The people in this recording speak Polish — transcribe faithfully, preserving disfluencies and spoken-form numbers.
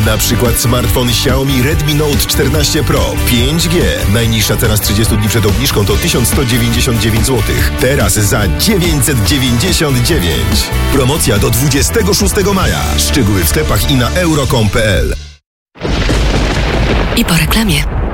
Na przykład smartfon Xiaomi Redmi Note czternaście Pro pięć G. Najniższa cena z trzydziestu dni przed obniżką to tysiąc sto dziewięćdziesiąt dziewięć złotych. Teraz za dziewięćset dziewięćdziesiąt dziewięć. Promocja do dwudziestego szóstego maja. Szczegóły w sklepach i na euro kropka com kropka p l. I po reklamie.